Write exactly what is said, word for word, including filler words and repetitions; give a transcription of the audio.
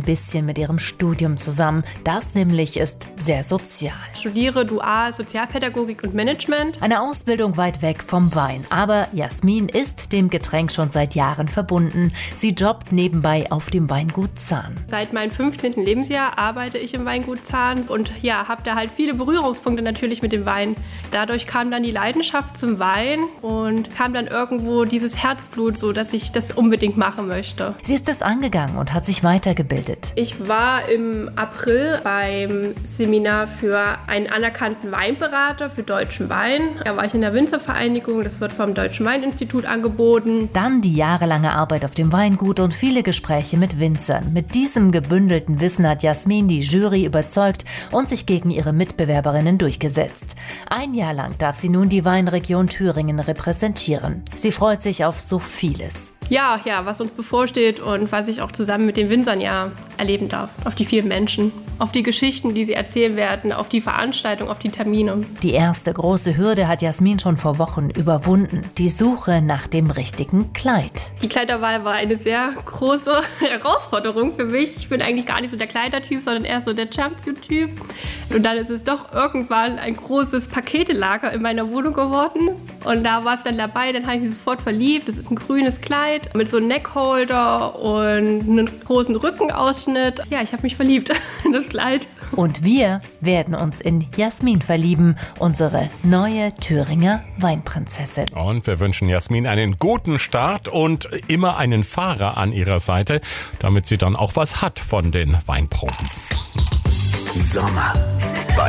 bisschen mit ihrem Studium zusammen. Das nämlich ist sehr sozial. Ich studiere dual Sozialpädagogik und Management. Eine Ausbildung weit weg vom Wein. Aber Jasmin ist dem Getränk schon seit Jahren verbunden. Sie jobbt nebenbei auf dem Weingut Zahn. Seit meinem fünfzehnten Lebensjahr arbeite ich im Weingut Zahn und ja, habe da halt viele Berührungspunkte natürlich mit dem Wein. Dadurch kam dann die Leidenschaft zum Wein und kam dann irgendwo dieses Herzblut, so dass ich das unbedingt machen möchte. Sie ist es angegangen und hat sich weitergebildet. Ich war im April beim Seminar für einen anerkannten Weinberater für deutschen Wein. Da war ich in der Winzervereinigung, das wird vom Deutschen Weininstitut angeboten. Dann die jahrelange Arbeit auf dem Weingut und viele Gespräche mit Winzern. Mit diesem gebündelten Wissen hat Jasmin die Jury überzeugt und sich gegen ihre Mitbewerberinnen durchgesetzt. Ein Jahr lang darf sie nun die Weinregion Thüringen repräsentieren. Sie freut sich auf so vieles. Ja, ja, was uns bevorsteht und was ich auch zusammen mit den Winzern ja erleben darf. Auf die vielen Menschen, auf die Geschichten, die sie erzählen werden, auf die Veranstaltung, auf die Termine. Die erste große Hürde hat Jasmin schon vor Wochen überwunden. Die Suche nach dem richtigen Kleid. Die Kleiderwahl war eine sehr große Herausforderung für mich. Ich bin eigentlich gar nicht so der Kleidertyp, sondern eher so der Jumpsuit-Typ. Und dann ist es doch irgendwann ein großes Paketelager in meiner Wohnung geworden. Und da war es dann dabei, dann habe ich mich sofort verliebt. Das ist ein grünes Kleid mit so einem Neckholder und einem großen Rückenausschnitt. Ja, ich habe mich verliebt in das Kleid. Und wir werden uns in Jasmin verlieben, unsere neue Thüringer Weinprinzessin. Und wir wünschen Jasmin einen guten Start und immer einen Fahrer an ihrer Seite, damit sie dann auch was hat von den Weinproben. Sommer